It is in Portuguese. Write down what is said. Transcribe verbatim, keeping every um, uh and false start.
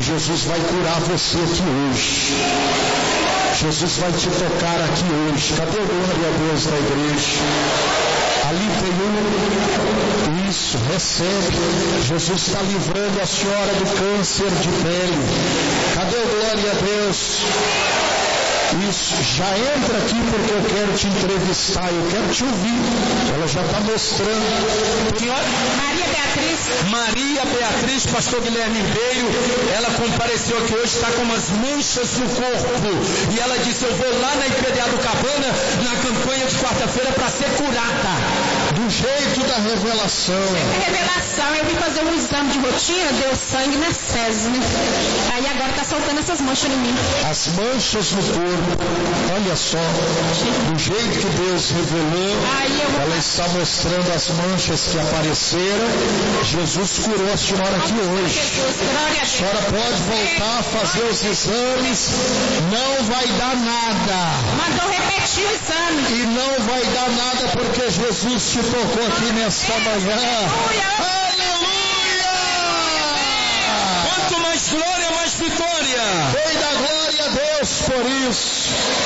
Jesus vai curar você aqui hoje. Jesus vai te tocar aqui hoje. Cadê a glória a Deus da igreja? Ali tem um. Isso, recebe. Jesus está livrando a senhora do câncer de pele. Cadê a glória a Deus? Isso, já entra aqui porque eu quero te entrevistar, eu quero te ouvir. Ela já está mostrando. Maria Beatriz. Maria Beatriz, pastor Guilherme veio, ela compareceu aqui hoje, está com umas manchas no corpo. E ela disse, eu vou lá na I P D A do Cabana, na campanha de quarta-feira, para ser curada. Do jeito da revelação. A revelação, eu vim fazer um exame de rotina, deu sangue nas fezes, né? Aí agora está soltando essas manchas em mim. As manchas no corpo. Olha só, do jeito que Deus revelou, ela está mostrando as manchas que apareceram. Jesus curou a senhora aqui hoje. A senhora pode voltar a fazer os exames, não vai dar nada. Mandou repetir o exame. E não vai dar nada porque Jesus te tocou aqui nesta manhã. Aleluia! Quanto mais glória, mais vitória. Dei da glória a Deus por isso.